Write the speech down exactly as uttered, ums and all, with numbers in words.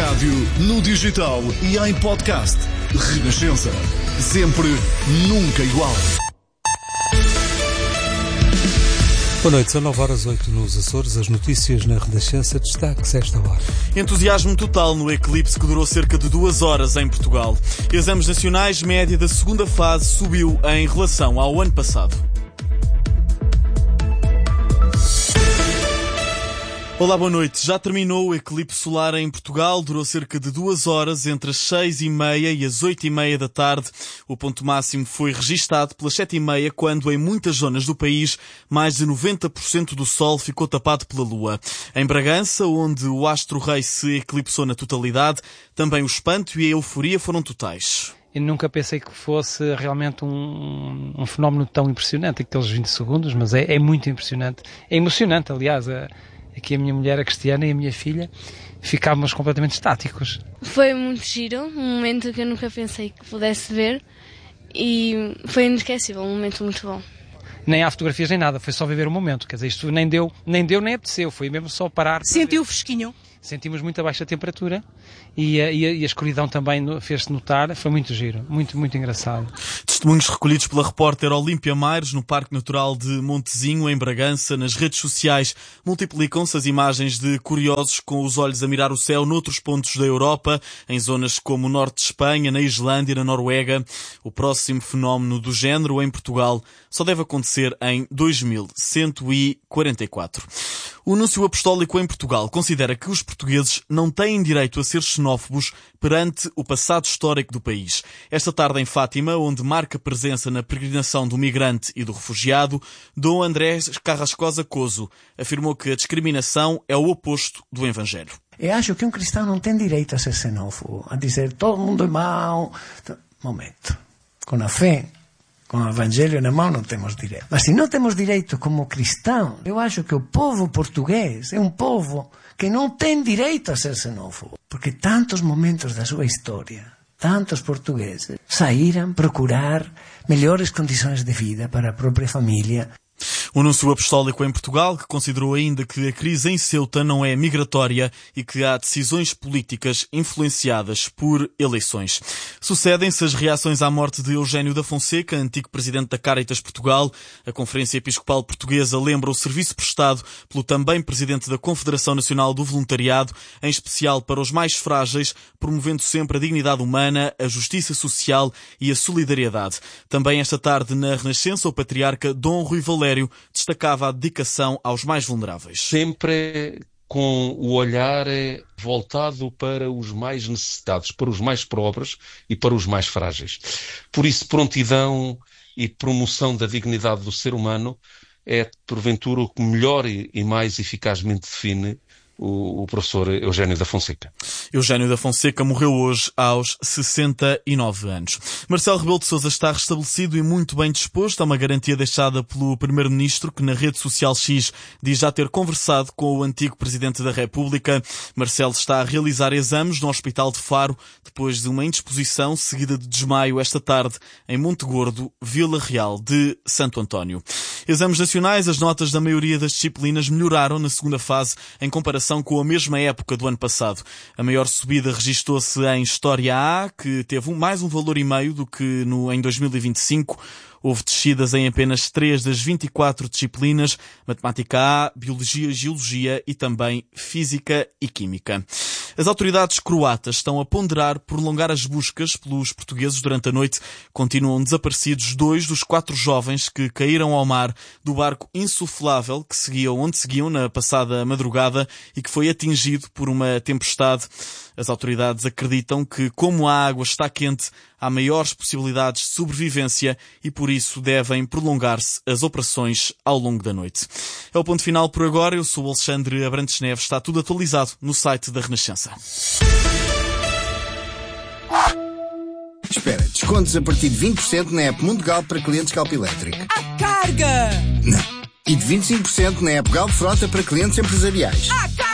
rádio, no digital e em podcast. Renascença. Sempre, nunca igual. Boa noite, são nove horas oito nos Açores. As notícias na Renascença, destaques esta hora. Entusiasmo total no eclipse que durou cerca de duas horas em Portugal. Exames nacionais, média da segunda fase subiu em relação ao ano passado. Olá, boa noite. Já terminou o eclipse solar em Portugal. Durou cerca de duas horas, entre as seis e meia e as oito e meia da tarde. O ponto máximo foi registado pelas sete e meia, quando em muitas zonas do país mais de noventa por cento do sol ficou tapado pela lua. Em Bragança, onde o astro-rei se eclipsou na totalidade, também o espanto e a euforia foram totais. Eu nunca pensei que fosse realmente um, um fenómeno tão impressionante, aqueles vinte segundos, mas é, é muito impressionante. É emocionante, aliás. A... Aqui a minha mulher, a Cristiana, e a minha filha ficávamos completamente estáticos. Foi muito giro, um momento que eu nunca pensei que pudesse ver e foi inesquecível, um momento muito bom. Nem há fotografias nem nada, foi só viver o momento, quer dizer, isto nem deu, nem deu nem apeteceu, foi mesmo só parar. Sentiu fresquinho? Sentimos muita baixa temperatura e a, e a, e a escuridão também fez-se notar. Foi muito giro, muito, muito engraçado. Testemunhos recolhidos pela repórter Olímpia Maires no Parque Natural de Montezinho, em Bragança. Nas redes sociais multiplicam-se as imagens de curiosos com os olhos a mirar o céu noutros pontos da Europa, em zonas como o norte de Espanha, na Islândia e na Noruega. O próximo fenómeno do género em Portugal só deve acontecer em dois mil cento e quarenta e quatro. O Núncio Apostólico em Portugal considera que os portugueses não têm direito a ser xenófobos perante o passado histórico do país. Esta tarde em Fátima, onde marca presença na peregrinação do migrante e do refugiado, Dom André Carrascosa Coso afirmou que a discriminação é o oposto do Evangelho. Eu acho que um cristão não tem direito a ser xenófobo, a dizer todo mundo é mau. Momento. Com a fé, com o Evangelho na mão, não temos direito. Mas se não temos direito como cristão, eu acho que o povo português é um povo que não tem direito a ser xenófobo. Porque tantos momentos da sua história, tantos portugueses saíram procurar melhores condições de vida para a própria família. O Núncio Apostólico em Portugal, que considerou ainda que a crise em Ceuta não é migratória e que há decisões políticas influenciadas por eleições. Sucedem-se as reações à morte de Eugénio da Fonseca, antigo presidente da Caritas Portugal. A Conferência Episcopal Portuguesa lembra o serviço prestado pelo também presidente da Confederação Nacional do Voluntariado, em especial para os mais frágeis, promovendo sempre a dignidade humana, a justiça social e a solidariedade. Também esta tarde, na Renascença, o patriarca Dom Rui Valério destacava a dedicação aos mais vulneráveis. Sempre com o olhar voltado para os mais necessitados, para os mais pobres e para os mais frágeis. Por isso, prontidão e promoção da dignidade do ser humano é, porventura, o que melhor e mais eficazmente define o, o professor Eugénio da Fonseca. Eugénio da Fonseca morreu hoje aos sessenta e nove anos. Marcelo Rebelo de Sousa está restabelecido e muito bem disposto. Há uma garantia deixada pelo primeiro-ministro, que na rede social X diz já ter conversado com o antigo presidente da República. Marcelo está a realizar exames no Hospital de Faro depois de uma indisposição seguida de desmaio esta tarde em Monte Gordo, Vila Real de Santo António. Exames nacionais, as notas da maioria das disciplinas melhoraram na segunda fase em comparação com a mesma época do ano passado. A maior subida registou-se em História A, que teve mais um valor e meio do que no, em dois mil e vinte e cinco. Houve descidas em apenas três das vinte e quatro disciplinas: Matemática A, Biologia, Geologia e também Física e Química. As autoridades croatas estão a ponderar prolongar as buscas pelos portugueses durante a noite. Continuam desaparecidos dois dos quatro jovens que caíram ao mar do barco insuflável que seguiam onde seguiam na passada madrugada e que foi atingido por uma tempestade. As autoridades acreditam que, como a água está quente, há maiores possibilidades de sobrevivência e, por isso, devem prolongar-se as operações ao longo da noite. É o ponto final por agora. Eu sou o Alexandre Abrantes Neves. Está tudo atualizado no site da Renascença. Espera, descontos a partir de vinte por cento na app Mundial para clientes Galp Elétrico. À carga! Não. E de vinte e cinco por cento na app Galp Frota para clientes empresariais. À carga!